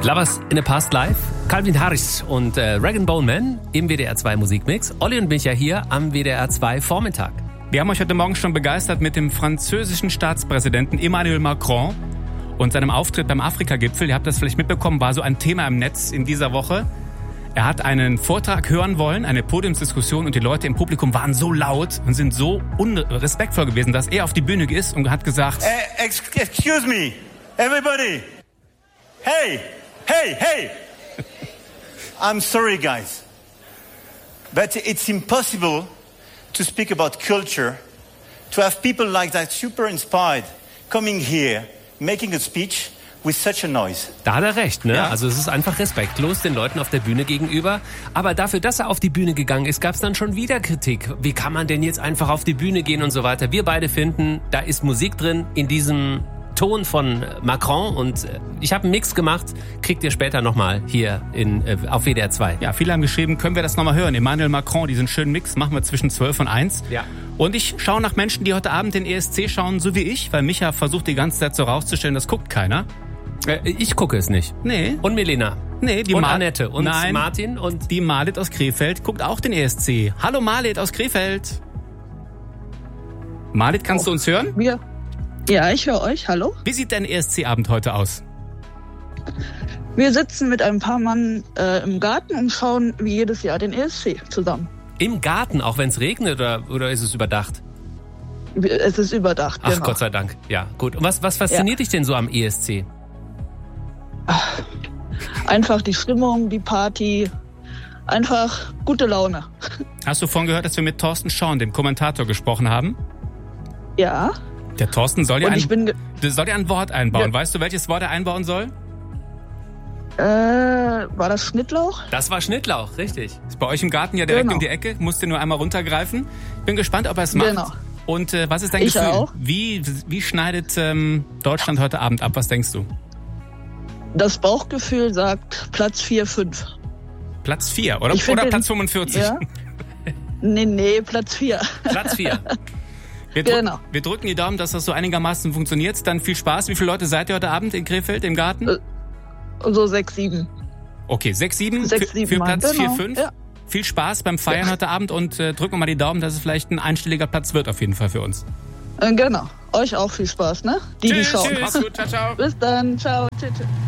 Lovers in a Past Life, Calvin Harris und Rag & Bone Man im WDR 2 Musikmix. Olli und Micha hier am WDR 2 Vormittag. Wir haben euch heute Morgen schon begeistert mit dem französischen Staatspräsidenten Emmanuel Macron und seinem Auftritt beim Afrika-Gipfel. Ihr habt das vielleicht mitbekommen, war so ein Thema im Netz in dieser Woche. Er hat einen Vortrag hören wollen, eine Podiumsdiskussion, und die Leute im Publikum waren so laut und sind so unrespektvoll gewesen, dass er auf die Bühne ist und hat gesagt: Excuse me, everybody. Hey. I'm sorry, guys. But it's impossible to speak about culture, to have people like that super inspired coming here, making a speech with such a noise. Da hat er recht, ne? Ja. Also es ist einfach respektlos den Leuten auf der Bühne gegenüber. Aber dafür, dass er auf die Bühne gegangen ist, gab es dann schon wieder Kritik. Wie kann man denn jetzt einfach auf die Bühne gehen und so weiter? Wir beide finden, da ist Musik drin in diesem Ton von Macron, und ich habe einen Mix gemacht, kriegt ihr später nochmal hier auf WDR 2. Ja, viele haben geschrieben, können wir das nochmal hören? Emmanuel Macron, diesen schönen Mix machen wir zwischen 12 und 1. Ja. Und ich schaue nach Menschen, die heute Abend den ESC schauen, so wie ich, weil Micha versucht die ganze Zeit so rauszustellen, das guckt keiner. Ich gucke es nicht. Nee. Und Milena. Nee, die und Annette. Und Nein, Martin. Und die Marlit aus Krefeld guckt auch den ESC. Hallo Marlit aus Krefeld. Marlit, kannst du uns hören? Ja, ich höre euch. Hallo. Wie sieht dein ESC-Abend heute aus? Wir sitzen mit ein paar Mann im Garten und schauen wie jedes Jahr den ESC zusammen. im Garten, auch wenn es regnet, oder ist es überdacht? Es ist überdacht, Ach, genau. Gott sei Dank. Ja, gut. Und was fasziniert dich denn so am ESC? Einfach die Stimmung, die Party, einfach gute Laune. Hast du vorhin gehört, dass wir mit Thorsten Schorn, dem Kommentator, gesprochen haben? Ja. Der Thorsten soll ja ein Wort einbauen. Ja. Weißt du, welches Wort er einbauen soll? War das Schnittlauch? Das war Schnittlauch, richtig. Ist bei euch im Garten ja direkt um die Ecke. Musst du nur einmal runtergreifen. Bin gespannt, ob er es macht. Genau. Und was ist dein Ich Gefühl? auch. Wie schneidet Deutschland heute Abend ab? Was denkst du? Das Bauchgefühl sagt Platz 4, 5. Platz 4 oder Platz 45? Ja. Nee, Platz 4. Platz 4. Wir drücken die Daumen, dass das so einigermaßen funktioniert. Dann viel Spaß. Wie viele Leute seid ihr heute Abend in Krefeld im Garten? So 6, 7. Okay, 6, 7 für Mann. Platz 4, Genau. 5. Ja. Viel Spaß beim Feiern heute Abend und drücken wir mal die Daumen, dass es vielleicht ein einstelliger Platz wird auf jeden Fall für uns. Genau. Euch auch viel Spaß, ne? Die schauen. Tschüss. Mach's gut. Ciao, ciao. Bis dann. Ciao. Tschüss.